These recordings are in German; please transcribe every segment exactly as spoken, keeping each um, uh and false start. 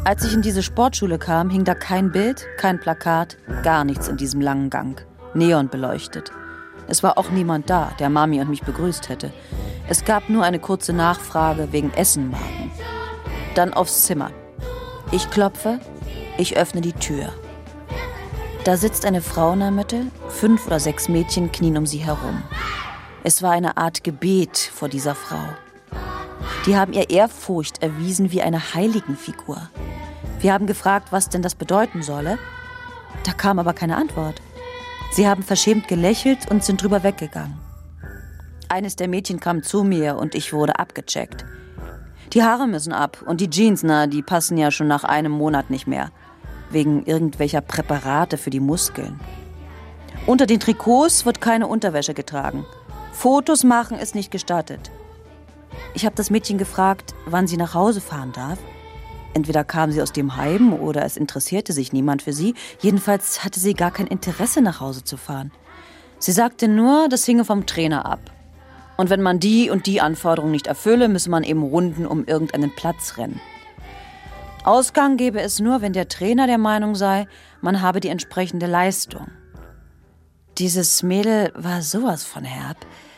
Als ich in diese Sportschule kam, hing da kein Bild, kein Plakat, gar nichts in diesem langen Gang. Neon beleuchtet. Es war auch niemand da, der Mami und mich begrüßt hätte. Es gab nur eine kurze Nachfrage wegen Essenmarken. Dann aufs Zimmer. Ich klopfe, ich öffne die Tür. Da sitzt eine Frau in der Mitte, fünf oder sechs Mädchen knien um sie herum. Es war eine Art Gebet vor dieser Frau. Die haben ihr Ehrfurcht erwiesen wie eine Heiligenfigur. Wir haben gefragt, was denn das bedeuten solle. Da kam aber keine Antwort. Sie haben verschämt gelächelt und sind drüber weggegangen. Eines der Mädchen kam zu mir und ich wurde abgecheckt. Die Haare müssen ab und die Jeans, na, die passen ja schon nach einem Monat nicht mehr. Wegen irgendwelcher Präparate für die Muskeln. Unter den Trikots wird keine Unterwäsche getragen. Fotos machen ist nicht gestattet. Ich habe das Mädchen gefragt, wann sie nach Hause fahren darf. Entweder kam sie aus dem Heim oder es interessierte sich niemand für sie. Jedenfalls hatte sie gar kein Interesse, nach Hause zu fahren. Sie sagte nur, das hinge vom Trainer ab. Und wenn man die und die Anforderungen nicht erfülle, müsse man eben Runden um irgendeinen Platz rennen. Ausgang gäbe es nur, wenn der Trainer der Meinung sei, man habe die entsprechende Leistung. Dieses Mädel war sowas von herb.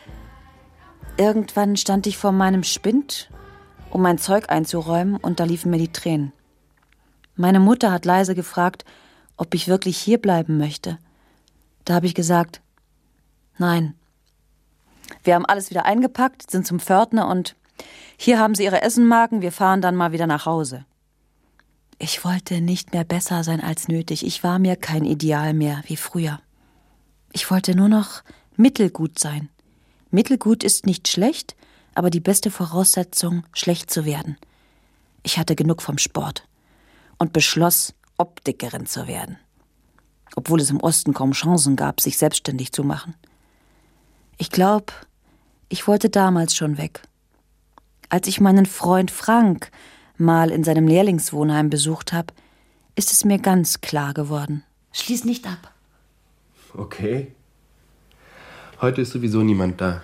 Irgendwann stand ich vor meinem Spind, um mein Zeug einzuräumen, und da liefen mir die Tränen. Meine Mutter hat leise gefragt, ob ich wirklich hier bleiben möchte. Da habe ich gesagt, nein. Wir haben alles wieder eingepackt, sind zum Pförtner und hier haben sie ihre Essenmarken, wir fahren dann mal wieder nach Hause. Ich wollte nicht mehr besser sein als nötig. Ich war mir kein Ideal mehr wie früher. Ich wollte nur noch mittelgut sein. Mittelgut ist nicht schlecht, aber die beste Voraussetzung, schlecht zu werden. Ich hatte genug vom Sport und beschloss, Optikerin zu werden. Obwohl es im Osten kaum Chancen gab, sich selbstständig zu machen. Ich glaube, ich wollte damals schon weg. Als ich meinen Freund Frank mal in seinem Lehrlingswohnheim besucht habe, ist es mir ganz klar geworden. Schließ nicht ab. Okay. Heute ist sowieso niemand da.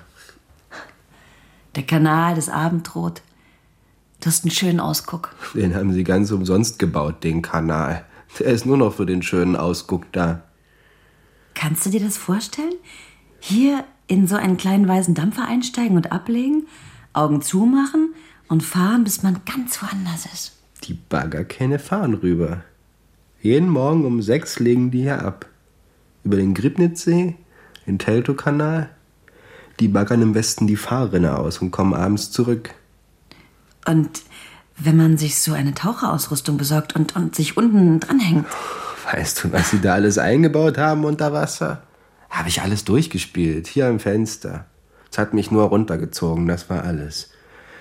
Der Kanal, das Abendrot. Du hast einen schönen Ausguck. Den haben sie ganz umsonst gebaut, den Kanal. Der ist nur noch für den schönen Ausguck da. Kannst du dir das vorstellen? Hier in so einen kleinen weißen Dampfer einsteigen und ablegen, Augen zumachen und fahren, bis man ganz woanders ist. Die Baggerkähne fahren rüber. Jeden Morgen um sechs legen die hier ab. Über den Griebnitzsee, den Teltow-Kanal. Die baggern im Westen die Fahrrinne aus und kommen abends zurück. Und wenn man sich so eine Taucherausrüstung besorgt und, und sich unten dranhängt? Weißt du, was sie da alles eingebaut haben unter Wasser? Habe ich alles durchgespielt, hier am Fenster. Es hat mich nur runtergezogen, das war alles.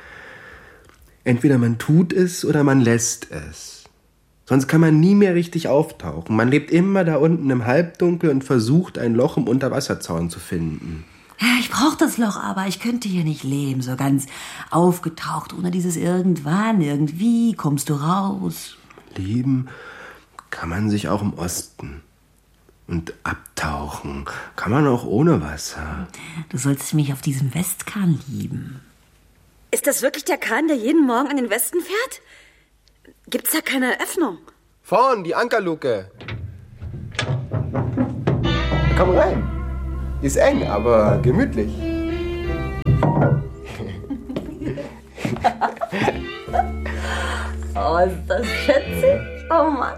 Entweder man tut es oder man lässt es. Sonst kann man nie mehr richtig auftauchen. Man lebt immer da unten im Halbdunkel und versucht, ein Loch im Unterwasserzaun zu finden. Ja, ich brauche das Loch, aber ich könnte hier nicht leben, so ganz aufgetaucht, ohne dieses irgendwann, irgendwie kommst du raus. Leben kann man sich auch im Osten. Und abtauchen kann man auch ohne Wasser. Du solltest mich auf diesem Westkahn lieben. Ist das wirklich der Kahn, der jeden Morgen in den Westen fährt? Gibt's da keine Öffnung? Vorn, die Ankerluke. Komm rein. Ist eng, aber gemütlich. Oh, ist das schätzig? Oh Mann.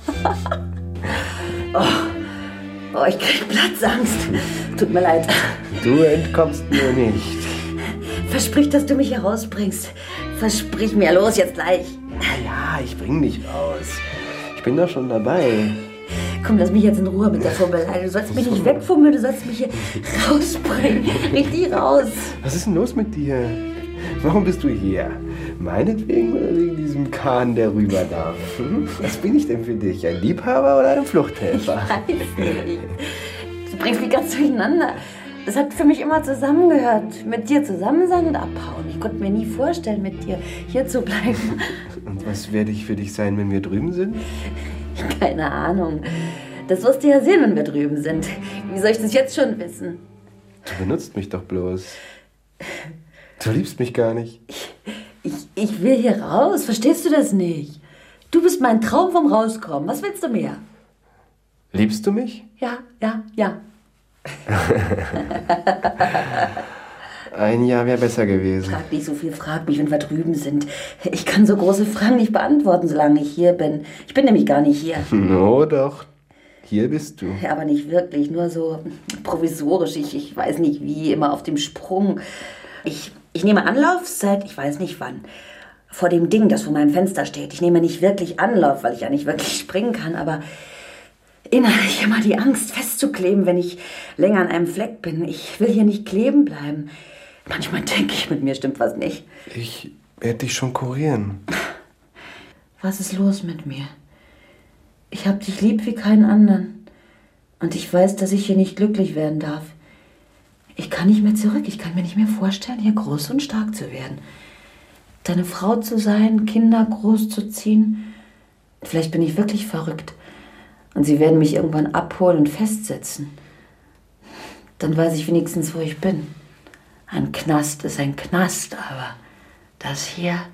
Oh. Oh, ich krieg Platzangst. Tut mir leid. Du entkommst mir nicht. Versprich, dass du mich hier rausbringst. Versprich mir, los, jetzt gleich. Ja, ich bring dich raus. Ich bin doch schon dabei. Komm, lass mich jetzt in Ruhe mit der Fummelei. Du sollst mich nicht wegfummeln, du sollst mich hier rausbringen. Richtig raus. Was ist denn los mit dir? Warum bist du hier? Meinetwegen oder wegen diesem Kahn, der rüber darf? Hm? Was bin ich denn für dich? Ein Liebhaber oder ein Fluchthelfer? Ich weiß nicht. Du bringst mich ganz durcheinander. Das hat für mich immer zusammengehört. Mit dir zusammen sein und abhauen. Ich konnte mir nie vorstellen, mit dir hier zu bleiben. Und was werde ich für dich sein, wenn wir drüben sind? Keine Ahnung. Das wirst du ja sehen, wenn wir drüben sind. Wie soll ich das jetzt schon wissen? Du benutzt mich doch bloß. Du liebst mich gar nicht. Ich, ich, ich will hier raus. Verstehst du das nicht? Du bist mein Traum vom Rauskommen. Was willst du mehr? Liebst du mich? Ja, ja, ja. Ein Jahr wäre besser gewesen. Frag nicht so viel, frag mich, wenn wir drüben sind. Ich kann so große Fragen nicht beantworten, solange ich hier bin. Ich bin nämlich gar nicht hier. No, doch. Hier bist du. Ja, aber nicht wirklich, nur so provisorisch. Ich, ich weiß nicht wie, immer auf dem Sprung. Ich, ich nehme Anlauf seit ich weiß nicht wann. Vor dem Ding, das vor meinem Fenster steht. Ich nehme nicht wirklich Anlauf, weil ich ja nicht wirklich springen kann, aber innerlich immer die Angst festzukleben, wenn ich länger an einem Fleck bin. Ich will hier nicht kleben bleiben. Manchmal denke ich, mit mir stimmt was nicht. Ich werde dich schon kurieren. Was ist los mit mir? Ich hab dich lieb wie keinen anderen. Und ich weiß, dass ich hier nicht glücklich werden darf. Ich kann nicht mehr zurück. Ich kann mir nicht mehr vorstellen, hier groß und stark zu werden. Deine Frau zu sein, Kinder großzuziehen. Vielleicht bin ich wirklich verrückt. Und sie werden mich irgendwann abholen und festsetzen. Dann weiß ich wenigstens, wo ich bin. Ein Knast ist ein Knast, aber das hier...